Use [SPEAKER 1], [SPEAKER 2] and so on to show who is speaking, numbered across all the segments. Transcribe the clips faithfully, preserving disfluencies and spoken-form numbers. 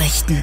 [SPEAKER 1] Nachrichten.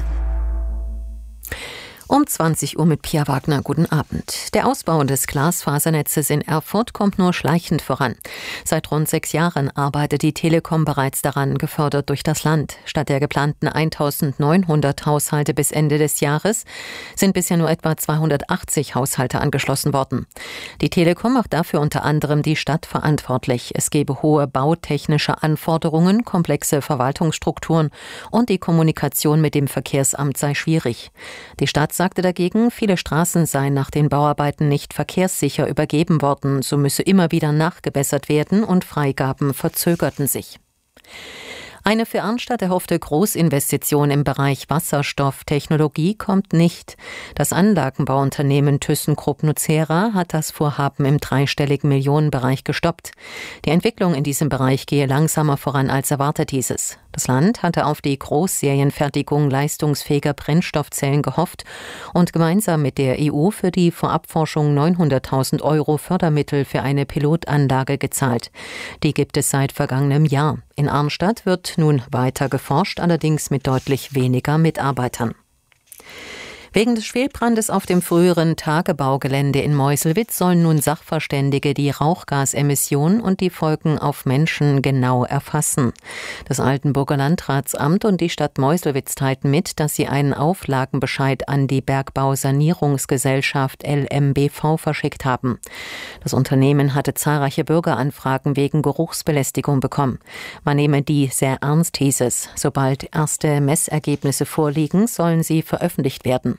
[SPEAKER 2] Um zwanzig Uhr mit Pia Wagner. Guten Abend. Der Ausbau des Glasfasernetzes in Erfurt kommt nur schleichend voran. Seit rund sechs Jahren arbeitet die Telekom bereits daran, gefördert durch das Land. Statt der geplanten eintausendneunhundert Haushalte bis Ende des Jahres sind bisher nur etwa zweihundertachtzig Haushalte angeschlossen worden. Die Telekom macht dafür unter anderem die Stadt verantwortlich. Es gebe hohe bautechnische Anforderungen, komplexe Verwaltungsstrukturen und die Kommunikation mit dem Verkehrsamt sei schwierig. Die Stadt sagte dagegen, viele Straßen seien nach den Bauarbeiten nicht verkehrssicher übergeben worden, so müsse immer wieder nachgebessert werden und Freigaben verzögerten sich. Eine für Arnstadt erhoffte Großinvestition im Bereich Wasserstofftechnologie kommt nicht. Das Anlagenbauunternehmen ThyssenKrupp nucera hat das Vorhaben im dreistelligen Millionenbereich gestoppt. Die Entwicklung in diesem Bereich gehe langsamer voran als erwartet, hieß es. Das Land hatte auf die Großserienfertigung leistungsfähiger Brennstoffzellen gehofft und gemeinsam mit der E U für die Vorabforschung neunhunderttausend Euro Fördermittel für eine Pilotanlage gezahlt. Die gibt es seit vergangenem Jahr. In Arnstadt wird nun weiter geforscht, allerdings mit deutlich weniger Mitarbeitern. Wegen des Schwelbrandes auf dem früheren Tagebaugelände in Meuselwitz sollen nun Sachverständige die Rauchgasemissionen und die Folgen auf Menschen genau erfassen. Das Altenburger Landratsamt und die Stadt Meuselwitz teilten mit, dass sie einen Auflagenbescheid an die Bergbausanierungsgesellschaft L M B V verschickt haben. Das Unternehmen hatte zahlreiche Bürgeranfragen wegen Geruchsbelästigung bekommen. Man nehme die sehr ernst, hieß es. Sobald erste Messergebnisse vorliegen, sollen sie veröffentlicht werden.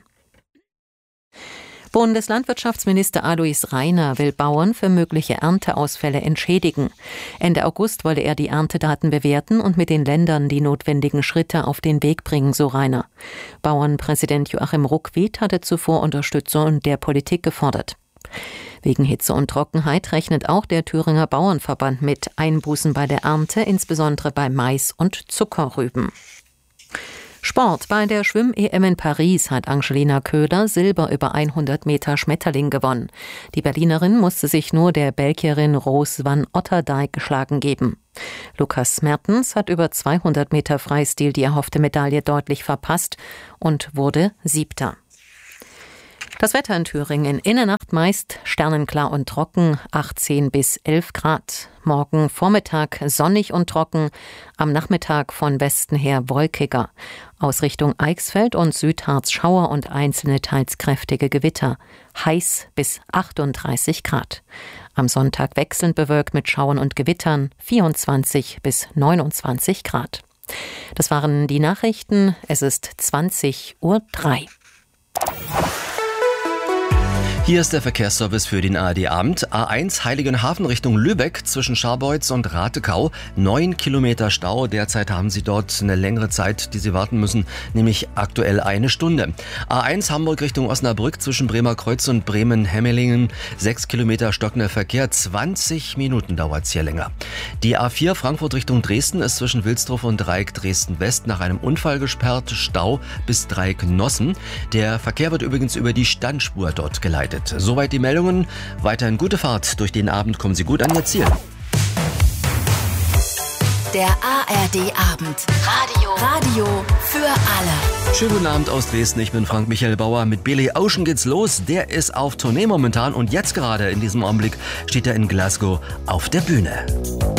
[SPEAKER 2] Bundeslandwirtschaftsminister Alois Rainer will Bauern für mögliche Ernteausfälle entschädigen. Ende August wolle er die Erntedaten bewerten und mit den Ländern die notwendigen Schritte auf den Weg bringen, so Rainer. Bauernpräsident Joachim Ruckwied hatte zuvor Unterstützung der Politik gefordert. Wegen Hitze und Trockenheit rechnet auch der Thüringer Bauernverband mit Einbußen bei der Ernte, insbesondere bei Mais und Zuckerrüben. Sport. Bei der Schwimm-E M in Paris hat Angelina Köhler Silber über hundert Meter Schmetterling gewonnen. Die Berlinerin musste sich nur der Belgierin Roos van Otterdijk geschlagen geben. Lukas Mertens hat über zweihundert Meter Freistil die erhoffte Medaille deutlich verpasst und wurde Siebter. Das Wetter in Thüringen. In der Nacht meist sternenklar und trocken, achtzehn bis elf Grad. Morgen Vormittag sonnig und trocken, am Nachmittag von Westen her wolkiger. Aus Richtung Eichsfeld und Südharz Schauer und einzelne teils kräftige Gewitter. Heiß bis achtunddreißig Grad. Am Sonntag wechselnd bewölkt mit Schauern und Gewittern, vierundzwanzig bis neunundzwanzig Grad. Das waren die Nachrichten. Es ist zwanzig Uhr drei.
[SPEAKER 3] Hier ist der Verkehrsservice für den A R D-Abend. A eins Heiligenhafen Richtung Lübeck zwischen Scharbeutz und Ratekau. Neun Kilometer Stau. Derzeit haben Sie dort eine längere Zeit, die Sie warten müssen, nämlich aktuell eine Stunde. A eins Hamburg Richtung Osnabrück zwischen Bremer Kreuz und Bremen-Hemmelingen. Sechs Kilometer stockender Verkehr. zwanzig Minuten dauert es hier länger. Die A vier Frankfurt Richtung Dresden ist zwischen Wilsdruff und Dreieck Dresden-West nach einem Unfall gesperrt. Stau bis Dreieck Nossen. Der Verkehr wird übrigens über die Standspur dort geleitet. Soweit die Meldungen. Weiterhin gute Fahrt. Durch den Abend kommen Sie gut an Ihr Ziel.
[SPEAKER 1] Der A R D-Abend. Radio. Radio für alle.
[SPEAKER 3] Schönen guten Abend aus Dresden. Ich bin Frank Michael Bauer. Mit Billy Ocean geht's los. Der ist auf Tournee momentan und jetzt gerade in diesem Augenblick steht er in Glasgow auf der Bühne.